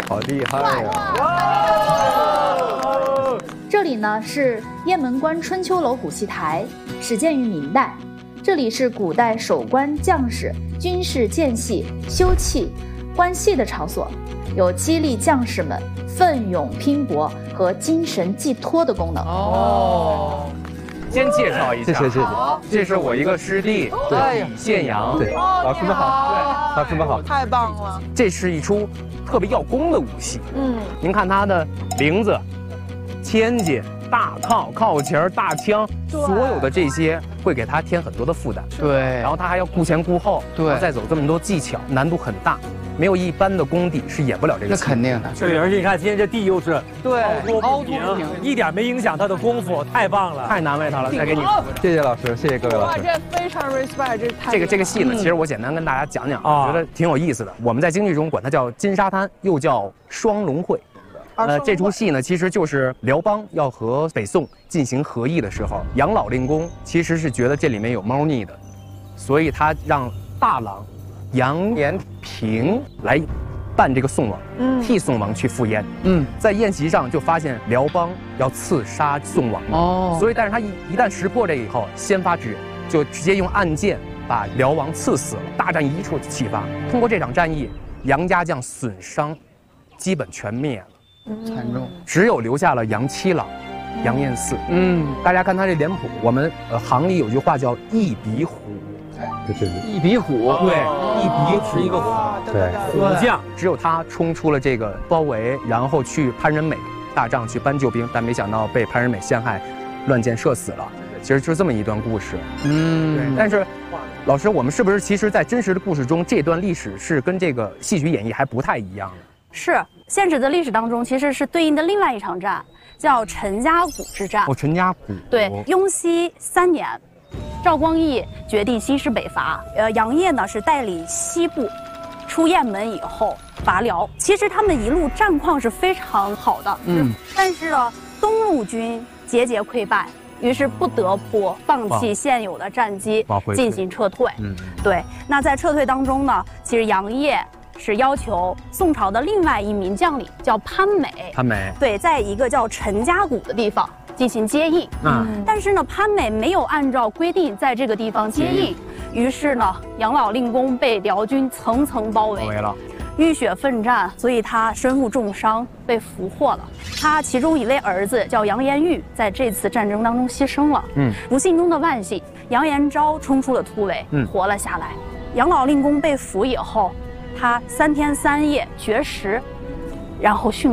好厉害呀！ 这里呢是雁门关春秋楼虎戏台，始建于明代。这里是古代守关将士、军事间隙、休憩、观戏的场所，有激励将士们奋勇拼搏和精神寄托的功能。 哦，先介绍一下， 谢谢。 这是我一个师弟， 对， 李献阳。 对，老师们好，对，老师们好， 太棒了。 这是一出特别要功的武戏。您看他的铃子、千斤、大靠、靠旗、大枪，所有的这些会给他添很多的负担。 对， 然后他还要顾前顾后， 对， 再走这么多技巧，难度很大。没有一般的功底是演不了这个戏。 那肯定的。 对，而且你看今天这地又是对凹凸不平，一点没影响他的功夫，太棒了， 太难为他了。再给你， 谢谢老师，谢谢各位老师。 哇，这非常 respect， 这太这个戏呢，其实我简单跟大家讲讲，我觉得挺有意思的。我们在京剧中管它叫金沙滩，又叫双龙会。这出戏呢，其实就是辽邦要和北宋进行和议的时候，杨老令公其实是觉得这里面有猫腻的，所以他让大郎杨延平来办这个宋王，替宋王去赴宴。在宴席上就发现辽邦要刺杀宋王，所以但是他一旦识破这以后，先发制人，就直接用暗箭把辽王刺死了。大战一触即发，通过这场战役，杨家将损伤基本全灭了。 惨重， 只有留下了杨七郎、杨彦四。大家看他这脸谱，我们行里有句话叫一鼻虎， 对， 一鼻虎， 对，一鼻是一个虎， 对， 虎将， 只有他冲出了这个包围，然后去潘仁美大帐去搬救兵，但没想到被潘仁美陷害，乱箭射死了。其实就是这么一段故事。对。但是，老师，我们是不是其实在真实的故事中，这段历史是跟这个戏曲演绎还不太一样的？ 是现实的历史当中，其实是对应的另外一场战，叫陈家谷之战。 陈家谷。 对，雍熙3年，赵光义决定西施北伐。杨业呢是带领西部出雁门以后伐辽。其实他们一路战况是非常好的，但是呢，东路军节节溃败，于是不得不放弃现有的战机进行撤退。对。那在撤退当中呢，其实杨业是要求宋朝的另外一名将领叫潘美，对，在一个叫陈家谷的地方进行接应。但是呢，潘美没有按照规定在这个地方接应，于是呢，杨老令公被辽军层层包围了，浴血奋战，所以他身负重伤，被俘获了。他其中一位儿子叫杨延玉，在这次战争当中牺牲了。不幸中的万幸，杨延昭冲出了突围，活了下来。杨老令公被俘以后，他3天3夜绝食，然后殉